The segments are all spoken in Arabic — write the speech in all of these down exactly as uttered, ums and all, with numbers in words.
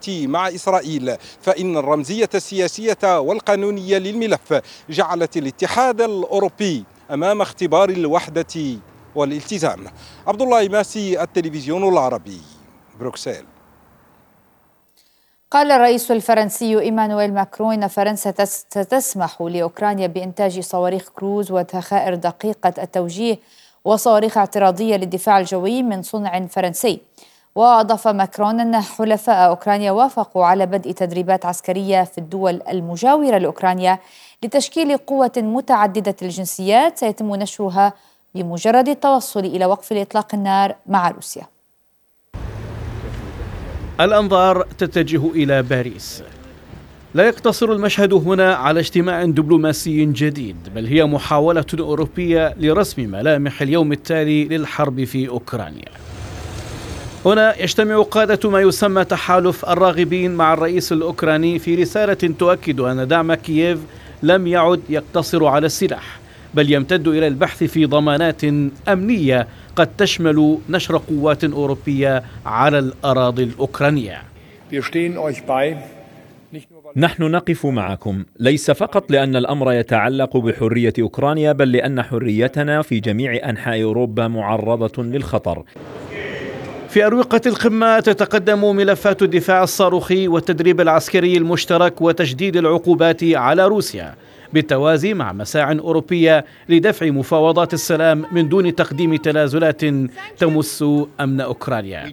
مع إسرائيل، فإن الرمزية السياسية والقانونية للملف جعلت الاتحاد الأوروبي أمام اختبار الوحدة والالتزام. عبد الله ماسي، التلفزيون العربي، بروكسل. قال الرئيس الفرنسي إيمانويل ماكرون إن فرنسا ستسمح لأوكرانيا بإنتاج صواريخ كروز وذخائر دقيقة التوجيه وصواريخ اعتراضية للدفاع الجوي من صنع فرنسي. وأضاف ماكرون أن حلفاء أوكرانيا وافقوا على بدء تدريبات عسكرية في الدول المجاورة لأوكرانيا لتشكيل قوة متعددة الجنسيات سيتم نشرها بمجرد التوصل إلى وقف الإطلاق النار مع روسيا. الأنظار تتجه إلى باريس. لا يقتصر المشهد هنا على اجتماع دبلوماسي جديد، بل هي محاولة أوروبية لرسم ملامح اليوم التالي للحرب في أوكرانيا. هنا يجتمع قادة ما يسمى تحالف الراغبين مع الرئيس الأوكراني في رسالة تؤكد أن دعم كييف لم يعد يقتصر على السلاح، بل يمتد إلى البحث في ضمانات أمنية قد تشمل نشر قوات أوروبية على الأراضي الأوكرانية. نحن نقف معكم ليس فقط لأن الأمر يتعلق بحرية أوكرانيا، بل لأن حريتنا في جميع أنحاء أوروبا معرضة للخطر. في أروقة القمة تتقدم ملفات الدفاع الصاروخي والتدريب العسكري المشترك وتشديد العقوبات على روسيا، بالتوازي مع مساع أوروبية لدفع مفاوضات السلام من دون تقديم تنازلات تمس أمن أوكرانيا.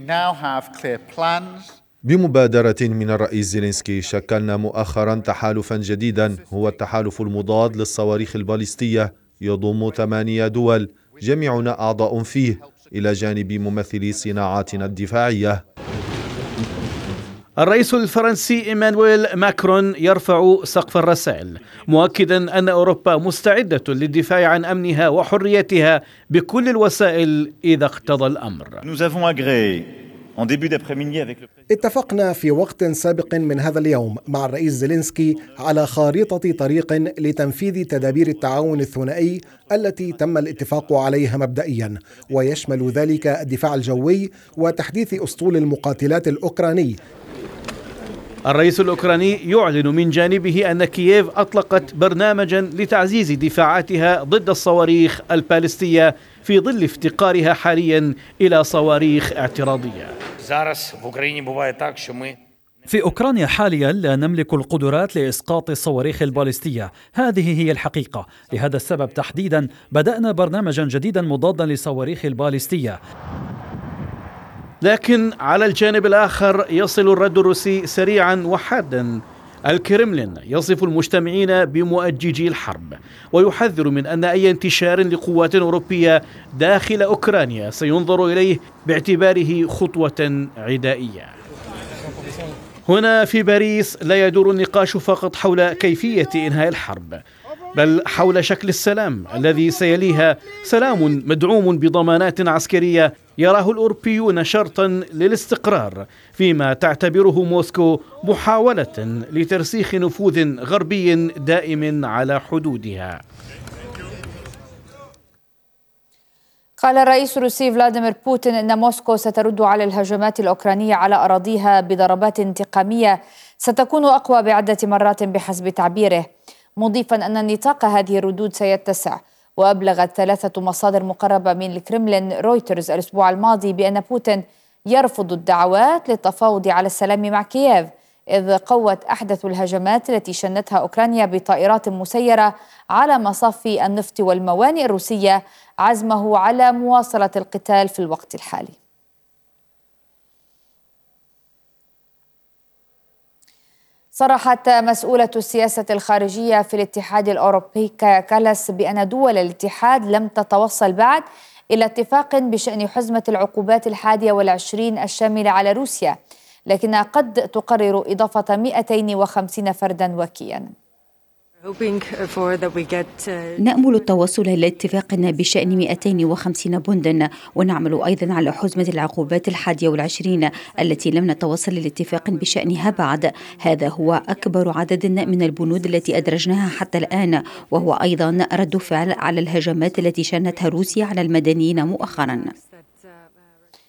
بمبادرة من الرئيس زيلينسكي شكلنا مؤخرا تحالفا جديدا، هو التحالف المضاد للصواريخ الباليستية، يضم ثمانية دول جميعنا أعضاء فيه إلى جانب ممثلي صناعاتنا الدفاعية. الرئيس الفرنسي إيمانويل ماكرون يرفع سقف الرسائل، مؤكدا أن أوروبا مستعدة للدفاع عن أمنها وحريتها بكل الوسائل إذا اقتضى الأمر. اتفقنا في وقت سابق من هذا اليوم مع الرئيس زيلينسكي على خارطة طريق لتنفيذ تدابير التعاون الثنائي التي تم الاتفاق عليها مبدئيا، ويشمل ذلك الدفاع الجوي وتحديث أسطول المقاتلات الأوكراني. الرئيس الأوكراني يعلن من جانبه أن كييف أطلقت برنامجا لتعزيز دفاعاتها ضد الصواريخ البالستية في ظل افتقارها حاليا إلى صواريخ اعتراضية. في أوكرانيا حاليا لا نملك القدرات لإسقاط الصواريخ البالستية، هذه هي الحقيقة. لهذا السبب تحديدا بدأنا برنامجا جديدا مضادا للصواريخ البالستية. لكن على الجانب الآخر يصل الرد الروسي سريعا وحادا. الكرملين يصف المجتمعين بمؤججي الحرب ويحذر من أن أي انتشار لقوات أوروبية داخل أوكرانيا سينظر إليه باعتباره خطوة عدائية. هنا في باريس لا يدور النقاش فقط حول كيفية إنهاء الحرب، بل حول شكل السلام الذي سيليها، سلام مدعوم بضمانات عسكرية يراه الأوروبيون شرطا للاستقرار، فيما تعتبره موسكو محاولة لترسيخ نفوذ غربي دائم على حدودها. قال الرئيس الروسي فلاديمير بوتين إن موسكو سترد على الهجمات الأوكرانية على أراضيها بضربات انتقامية ستكون أقوى بعدة مرات بحسب تعبيره، مضيفا أن نطاق هذه الردود سيتسع. وأبلغت ثلاثة مصادر مقربة من الكرملين رويترز الأسبوع الماضي بأن بوتين يرفض الدعوات للتفاوض على السلام مع كييف، إذ قوت أحدث الهجمات التي شنتها أوكرانيا بطائرات مسيرة على مصافي النفط والموانئ الروسية عزمه على مواصلة القتال في الوقت الحالي. صرحت مسؤولة السياسة الخارجية في الاتحاد الأوروبي كايا كالاس بأن دول الاتحاد لم تتوصل بعد إلى اتفاق بشأن حزمة العقوبات الحادية والعشرين الشاملة على روسيا، لكنها قد تقرر إضافة مئتين وخمسين فردا وكيا. نأمل التوصل إلى اتفاق بشأن مئتين وخمسين بندا، ونعمل أيضا على حزمة العقوبات الحادية والعشرين التي لم نتوصل لاتفاق بشأنها بعد. هذا هو أكبر عدد من البنود التي أدرجناها حتى الآن، وهو أيضا رد فعل على الهجمات التي شنتها روسيا على المدنيين مؤخرا.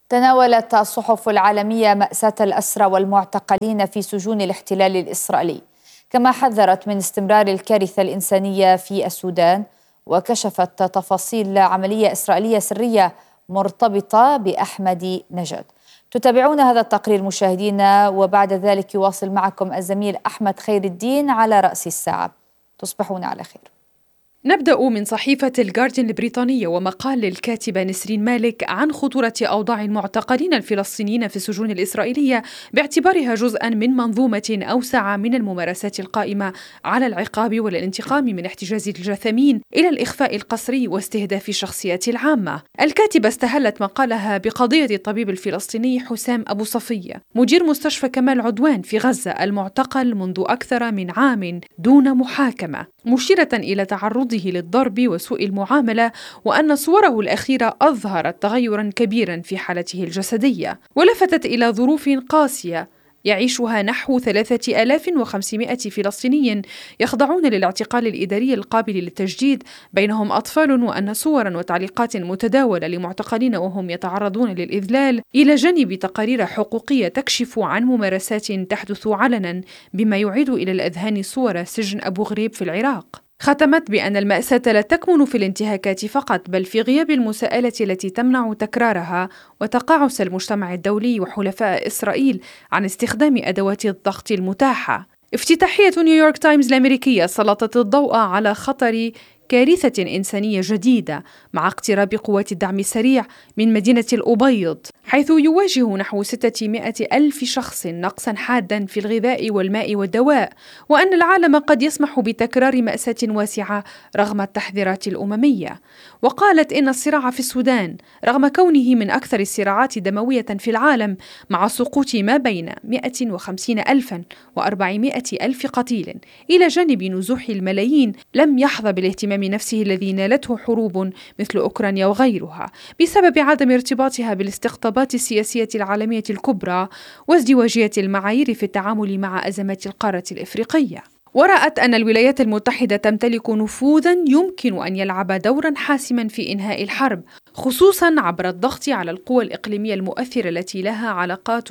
تناولت الصحف العالمية مأساة الأسرى والمعتقلين في سجون الاحتلال الإسرائيلي، كما حذرت من استمرار الكارثة الإنسانية في السودان، وكشفت تفاصيل عملية إسرائيلية سرية مرتبطة بأحمد نجاد. تتابعون هذا التقرير مشاهدينا، وبعد ذلك يواصل معكم الزميل أحمد خير الدين على رأس الساعة. تصبحون على خير. نبدأ من صحيفة الجارديان البريطانية ومقال للكاتبة نسرين مالك عن خطورة أوضاع المعتقلين الفلسطينيين في السجون الإسرائيلية باعتبارها جزءا من منظومة أوسع من الممارسات القائمة على العقاب والانتقام من احتجاز الجثامين إلى الإخفاء القسري واستهداف الشخصيات العامة. الكاتبة استهلت مقالها بقضية الطبيب الفلسطيني حسام أبو صفية مدير مستشفى كمال عدوان في غزة المعتقل منذ أكثر من عام دون محاكمة، مشيرة إلى تعرض للضرب وسوء المعاملة، وأن صوره الأخيرة أظهرت تغيرا كبيرا في حالته الجسدية، ولفتت إلى ظروف قاسية يعيشها نحو ثلاثة آلاف وخمسمائة فلسطيني يخضعون للاعتقال الإداري القابل للتجديد، بينهم أطفال، وأن صورا وتعليقات متداولة لمعتقلين وهم يتعرضون للإذلال، إلى جانب تقارير حقوقية تكشف عن ممارسات تحدث علنا، بما يعيد إلى الأذهان صور سجن أبو غريب في العراق. ختمت بأن المأساة لا تكمن في الانتهاكات فقط، بل في غياب المساءلة التي تمنع تكرارها، وتقاعس المجتمع الدولي وحلفاء إسرائيل عن استخدام أدوات الضغط المتاحة. افتتاحية نيويورك تايمز الأمريكية سلطت الضوء على خطر كارثة إنسانية جديدة مع اقتراب قوات الدعم السريع من مدينة الأبيض، حيث يواجه نحو ستمائة ألف شخص نقصا حادا في الغذاء والماء والدواء، وأن العالم قد يسمح بتكرار مأساة واسعة رغم التحذيرات الأممية. وقالت إن الصراع في السودان رغم كونه من أكثر الصراعات دموية في العالم، مع سقوط ما بين مئة وخمسين ألفا وأربعمائة ألف قتيل إلى جانب نزوح الملايين، لم يحظى بالاهتمام نفسه الذي نالته حروب مثل أوكرانيا وغيرها، بسبب عدم ارتباطها بالاستقطابات السياسية العالمية الكبرى وازدواجية المعايير في التعامل مع أزمات القارة الإفريقية. ورأت أن الولايات المتحدة تمتلك نفوذا يمكن أن يلعب دورا حاسما في إنهاء الحرب، خصوصا عبر الضغط على القوى الإقليمية المؤثرة التي لها علاقات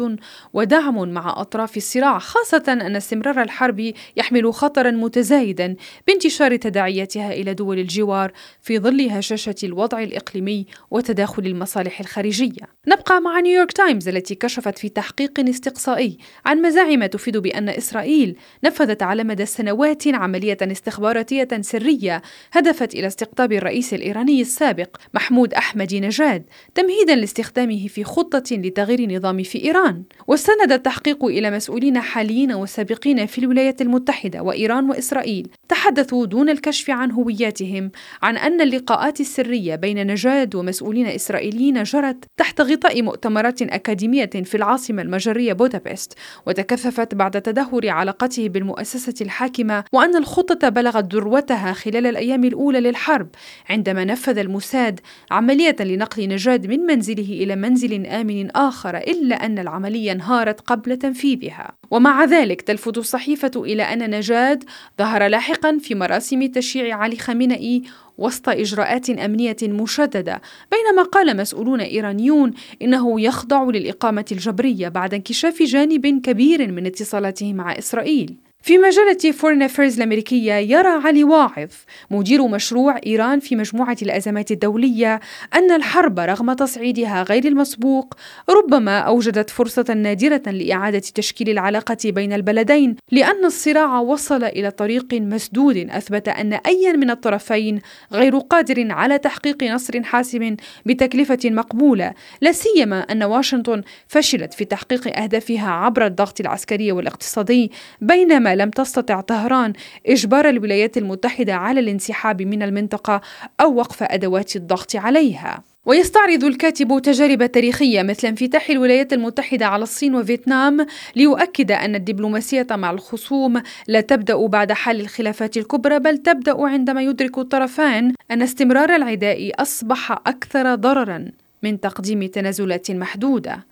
ودعم مع أطراف الصراع، خاصة أن استمرار الحرب يحمل خطرا متزايدا بانتشار تداعياتها إلى دول الجوار في ظل هشاشة الوضع الإقليمي وتداخل المصالح الخارجية. نبقى مع نيويورك تايمز التي كشفت في تحقيق استقصائي عن مزاعم تفيد بأن إسرائيل نفذت على مدى سنوات عملية استخباراتية سرية هدفت إلى استقطاب الرئيس الإيراني السابق محمود أحمد نجاد، تمهيدا لاستخدامه في خطة لتغيير النظام في إيران. واستند التحقيق إلى مسؤولين حاليين وسابقين في الولايات المتحدة وإيران وإسرائيل تحدثوا دون الكشف عن هوياتهم عن أن اللقاءات السرية بين نجاد ومسؤولين إسرائيليين جرت تحت غطاء مؤتمرات أكاديمية في العاصمة المجرية بودابست، وتكثفت بعد تدهور علاقته بالمؤسسة الحاكمة، وأن الخطة بلغت ذروتها خلال الأيام الأولى للحرب عندما نفذ الموساد عملية لنقل نجاد من منزله إلى منزل آمن آخر، إلا أن العملية انهارت قبل تنفيذها. ومع ذلك تلفت الصحيفة إلى أن نجاد ظهر لاحقا في مراسم تشييع علي خامنئي وسط إجراءات أمنية مشددة، بينما قال مسؤولون إيرانيون إنه يخضع للإقامة الجبرية بعد انكشاف جانب كبير من اتصالاته مع إسرائيل. في مجلة فورين أفيرز الأمريكية يرى علي واعظ مدير مشروع إيران في مجموعة الأزمات الدولية أن الحرب رغم تصعيدها غير المسبوق ربما أوجدت فرصة نادرة لإعادة تشكيل العلاقة بين البلدين، لأن الصراع وصل إلى طريق مسدود أثبت أن أي من الطرفين غير قادر على تحقيق نصر حاسم بتكلفة مقبولة، لا سيما أن واشنطن فشلت في تحقيق أهدافها عبر الضغط العسكري والاقتصادي، بينما لم تستطع طهران إجبار الولايات المتحدة على الانسحاب من المنطقة أو وقف أدوات الضغط عليها. ويستعرض الكاتب تجارب تاريخية مثل انفتاح الولايات المتحدة على الصين وفيتنام، ليؤكد أن الدبلوماسية مع الخصوم لا تبدأ بعد حل الخلافات الكبرى، بل تبدأ عندما يدرك الطرفان أن استمرار العداء أصبح أكثر ضررا من تقديم تنازلات محدودة.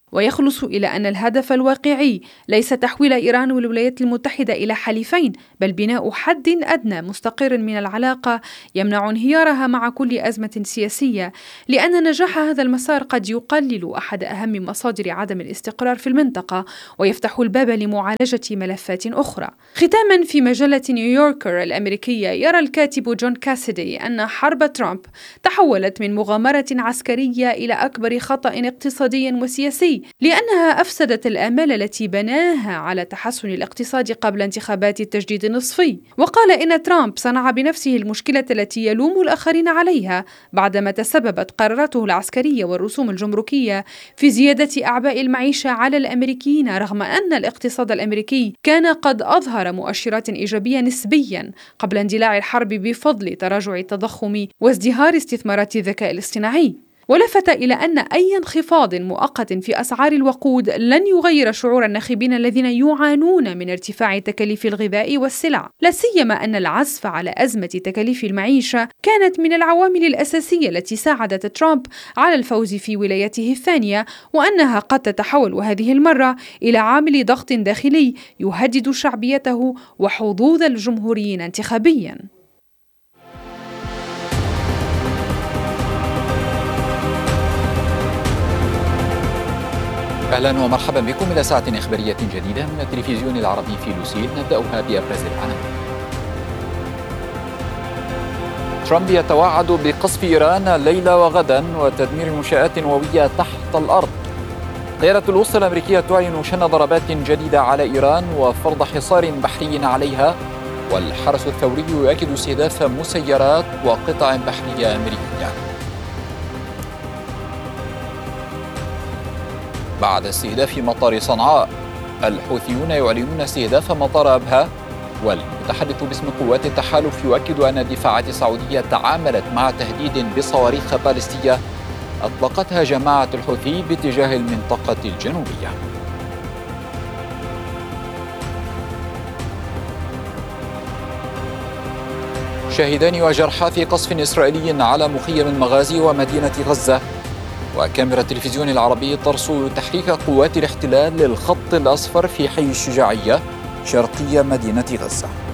ويخلص إلى أن الهدف الواقعي ليس تحويل إيران والولايات المتحدة إلى حليفين، بل بناء حد أدنى مستقر من العلاقة يمنع انهيارها مع كل أزمة سياسية، لأن نجاح هذا المسار قد يقلل أحد أهم مصادر عدم الاستقرار في المنطقة ويفتح الباب لمعالجة ملفات أخرى. ختاما، في مجلة نيويوركر الأمريكية يرى الكاتب جون كاسيدي أن حرب ترامب تحولت من مغامرة عسكرية إلى أكبر خطأ اقتصادي وسياسي، لأنها أفسدت الآمال التي بناها على تحسن الاقتصاد قبل انتخابات التجديد النصفي. وقال إن ترامب صنع بنفسه المشكلة التي يلوم الآخرين عليها بعدما تسببت قراراته العسكرية والرسوم الجمركية في زيادة أعباء المعيشة على الأمريكيين، رغم أن الاقتصاد الأمريكي كان قد أظهر مؤشرات إيجابية نسبيا قبل اندلاع الحرب بفضل تراجع التضخم وازدهار استثمارات الذكاء الاصطناعي. ولفت إلى أن أي انخفاض مؤقت في أسعار الوقود لن يغير شعور الناخبين الذين يعانون من ارتفاع تكاليف الغذاء والسلع، لا سيما أن العزف على أزمة تكاليف المعيشة كانت من العوامل الأساسية التي ساعدت ترامب على الفوز في ولايته الثانية، وأنها قد تتحول هذه المرة إلى عامل ضغط داخلي يهدد شعبيته وحظوظ الجمهوريين انتخابيا. أهلا ومرحبا بكم إلى ساعة إخبارية جديدة من التلفزيون العربي في لوسيل، نبدأها بأبرز العناوين. ترامب يتوعد بقصف إيران ليلة وغدا وتدمير منشآت نووية تحت الأرض. القيادة الوسطى الأمريكية تعلن شن ضربات جديدة على إيران وفرض حصار بحري عليها، والحرس الثوري يؤكد استهداف مسيرات وقطع بحرية أمريكية. بعد استهداف مطار صنعاء، الحوثيون يعلنون استهداف مطار أبها، والمتحدث باسم قوات التحالف يؤكد أن الدفاعات السعودية تعاملت مع تهديد بصواريخ باليستية أطلقتها جماعة الحوثي باتجاه المنطقة الجنوبية. شاهدان وجرحى في قصف إسرائيلي على مخيم المغازي ومدينة غزة، وكاميرا التلفزيون العربي ترصد تحريك قوات الاحتلال للخط الأصفر في حي الشجاعية شرقي مدينة غزة.